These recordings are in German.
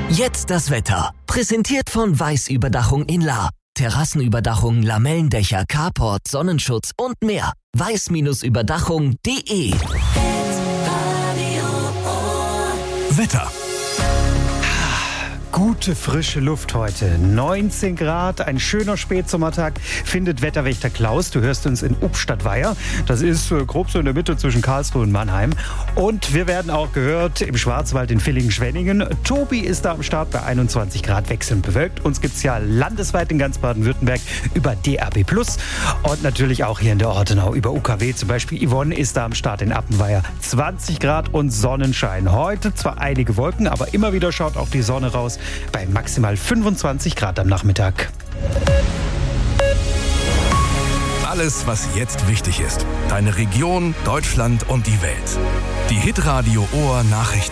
Jetzt das Wetter. Präsentiert von Weiß-Überdachung in Lahr. Terrassenüberdachung, Lamellendächer, Carport, Sonnenschutz und mehr. weiß-überdachung.de. Wetter. Gute frische Luft heute. 19 Grad, ein schöner Spätsommertag, findet Wetterwächter Klaus. Du hörst uns in Ubstadt-Weiher. Das ist grob so in der Mitte zwischen Karlsruhe und Mannheim. Und wir werden auch gehört im Schwarzwald in Villingen-Schwenningen. Tobi ist da am Start bei 21 Grad, wechselnd bewölkt. Uns gibt es ja landesweit in ganz Baden-Württemberg über DAB+. Und natürlich auch hier in der Ortenau über UKW. Zum Beispiel Yvonne ist da am Start in Appenweier. 20 Grad und Sonnenschein. Heute zwar einige Wolken, aber immer wieder schaut auch die Sonne raus. Bei maximal 25 Grad am Nachmittag. Alles, was jetzt wichtig ist. Deine Region, Deutschland und die Welt. Die Hitradio Ohr Nachrichten.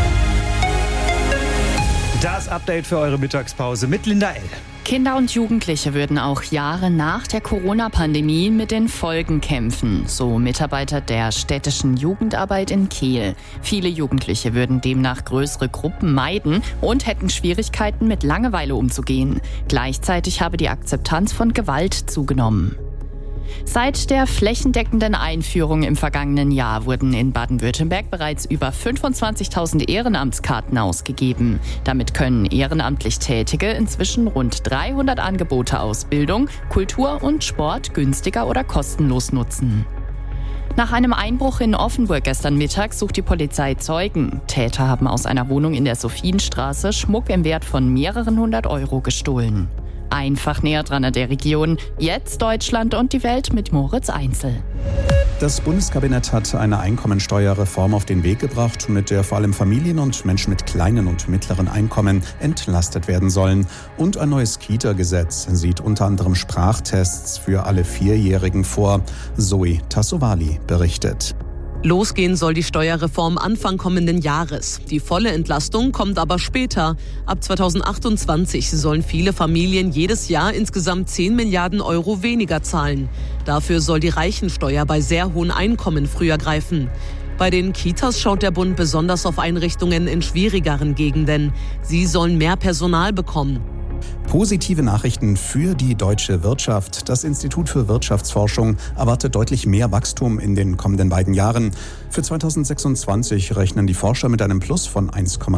Das Update für eure Mittagspause mit Linda L. Kinder und Jugendliche würden auch Jahre nach der Corona-Pandemie mit den Folgen kämpfen, so Mitarbeiter der städtischen Jugendarbeit in Kehl. Viele Jugendliche würden demnach größere Gruppen meiden und hätten Schwierigkeiten, mit Langeweile umzugehen. Gleichzeitig habe die Akzeptanz von Gewalt zugenommen. Seit der flächendeckenden Einführung im vergangenen Jahr wurden in Baden-Württemberg bereits über 25.000 Ehrenamtskarten ausgegeben. Damit können ehrenamtlich Tätige inzwischen rund 300 Angebote aus Bildung, Kultur und Sport günstiger oder kostenlos nutzen. Nach einem Einbruch in Offenburg gestern Mittag sucht die Polizei Zeugen. Täter haben aus einer Wohnung in der Sophienstraße Schmuck im Wert von mehreren hundert Euro gestohlen. Einfach näher dran an der Region. Jetzt Deutschland und die Welt mit Moritz Einzel. Das Bundeskabinett hat eine Einkommensteuerreform auf den Weg gebracht, mit der vor allem Familien und Menschen mit kleinen und mittleren Einkommen entlastet werden sollen. Und ein neues Kita-Gesetz sieht unter anderem Sprachtests für alle Vierjährigen vor. Zoe Tassovali berichtet. Losgehen soll die Steuerreform Anfang kommenden Jahres. Die volle Entlastung kommt aber später. Ab 2028 sollen viele Familien jedes Jahr insgesamt 10 Milliarden Euro weniger zahlen. Dafür soll die Reichensteuer bei sehr hohen Einkommen früher greifen. Bei den Kitas schaut der Bund besonders auf Einrichtungen in schwierigeren Gegenden. Sie sollen mehr Personal bekommen. Positive Nachrichten für die deutsche Wirtschaft. Das Institut für Wirtschaftsforschung erwartet deutlich mehr Wachstum in den kommenden beiden Jahren. Für 2026 rechnen die Forscher mit einem Plus von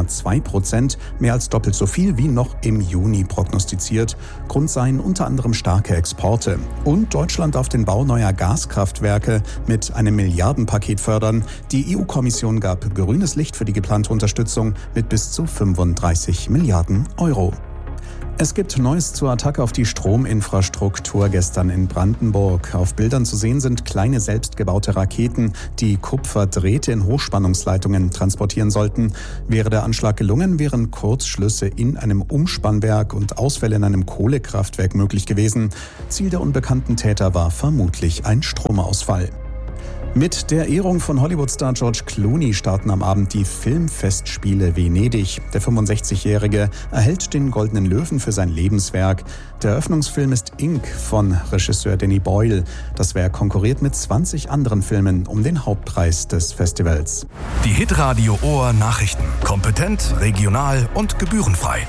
1,2%, mehr als doppelt so viel wie noch im Juni prognostiziert. Grund seien unter anderem starke Exporte. Und Deutschland darf den Bau neuer Gaskraftwerke mit einem Milliardenpaket fördern. Die EU-Kommission gab grünes Licht für die geplante Unterstützung mit bis zu 35 Milliarden Euro. Es gibt Neues zur Attacke auf die Strominfrastruktur gestern in Brandenburg. Auf Bildern zu sehen sind kleine selbstgebaute Raketen, die Kupferdrähte in Hochspannungsleitungen transportieren sollten. Wäre der Anschlag gelungen, wären Kurzschlüsse in einem Umspannwerk und Ausfälle in einem Kohlekraftwerk möglich gewesen. Ziel der unbekannten Täter war vermutlich ein Stromausfall. Mit der Ehrung von Hollywood-Star George Clooney starten am Abend die Filmfestspiele Venedig. Der 65-Jährige erhält den Goldenen Löwen für sein Lebenswerk. Der Eröffnungsfilm ist Ink von Regisseur Danny Boyle. Das Werk konkurriert mit 20 anderen Filmen um den Hauptpreis des Festivals. Die Hitradio Ohr Nachrichten. Kompetent, regional und gebührenfrei.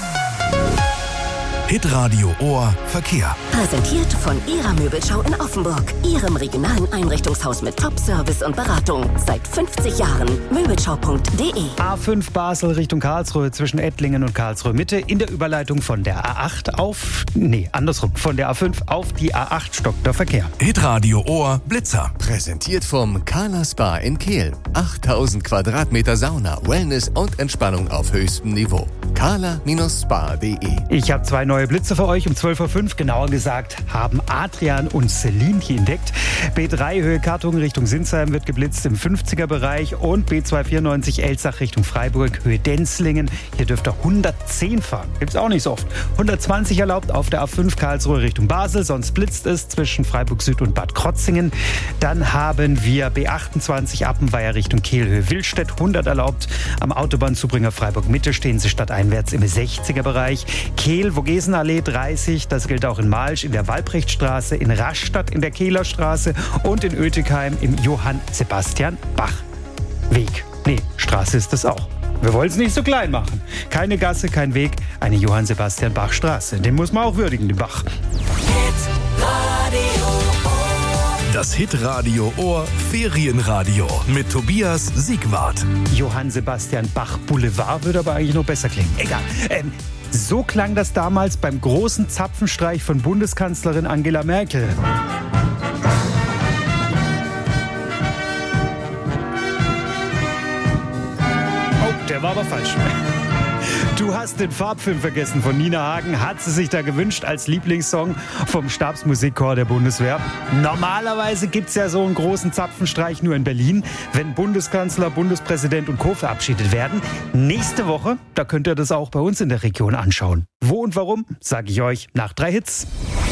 Hitradio Ohr Verkehr. Präsentiert von Ihrer Möbelschau in Offenburg. Ihrem regionalen Einrichtungshaus mit Top-Service und Beratung. Seit 50 Jahren. Möbelschau.de. A5 Basel Richtung Karlsruhe zwischen Ettlingen und Karlsruhe Mitte in der Überleitung von der A8 von der A5 auf die A8 stockt der Verkehr. Hitradio Ohr Blitzer. Präsentiert vom Kala Spa in Kehl. 8000 Quadratmeter Sauna, Wellness und Entspannung auf höchstem Niveau. kala-spa.de. Ich habe zwei neue Blitze für euch um 12.05 Uhr. Genauer gesagt haben Adrian und Celine die entdeckt. B3 Höhe Kartung Richtung Sinsheim wird geblitzt im 50er-Bereich und B294 Elzach Richtung Freiburg Höhe Denzlingen. Hier dürft ihr 110 fahren. Gibt's auch nicht so oft. 120 erlaubt auf der A5 Karlsruhe Richtung Basel. Sonst blitzt es zwischen Freiburg Süd und Bad Krotzingen. Dann haben wir B28 Appenweier Richtung Kehl Höhe Willstedt. 100 erlaubt. Am Autobahnzubringer Freiburg Mitte stehen Sie stadteinwärts im 60er-Bereich. Kehl, Vogesenallee 30. Das gilt auch in Malsch in der Walbrechtstraße, in Rastatt in der Kehler Straße und in Oetikheim im Johann Sebastian Bach Weg. Straße ist es auch. wir wollen es nicht so klein machen. Keine Gasse, kein Weg, eine Johann Sebastian Bach Straße. Den muss man auch würdigen, den Bach. Das Hitradio Ohr Ferienradio mit Tobias Siegwart. Johann Sebastian Bach Boulevard würde aber eigentlich noch besser klingen. Egal. So klang das damals beim großen Zapfenstreich von Bundeskanzlerin Angela Merkel. Oh, der war aber falsch. Du hast den Farbfilm vergessen von Nina Hagen. Hat sie sich da gewünscht als Lieblingssong vom Stabsmusikchor der Bundeswehr. Normalerweise gibt's ja so einen großen Zapfenstreich nur in Berlin, wenn Bundeskanzler, Bundespräsident und Co. verabschiedet werden. Nächste Woche, da könnt ihr das auch bei uns in der Region anschauen. Wo und warum, sage ich euch nach 3 Hits.